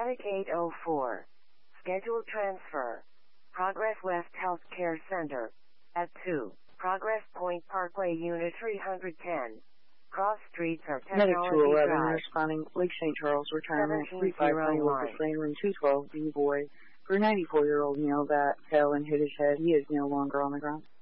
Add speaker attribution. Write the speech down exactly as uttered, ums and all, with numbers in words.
Speaker 1: Static eight oh four. Scheduled transfer. Progress West Healthcare Center. At two. Progress Point Parkway Unit three hundred ten. Cross streets are Technology
Speaker 2: Medic two eleven,
Speaker 1: Drive.
Speaker 2: responding Lake Saint Charles, retirement, three five three,
Speaker 1: seventeen oh
Speaker 2: local
Speaker 1: one.
Speaker 2: train room two twelve, B boy, for a ninety-four-year-old male that fell and hit his head. He is no longer on the ground.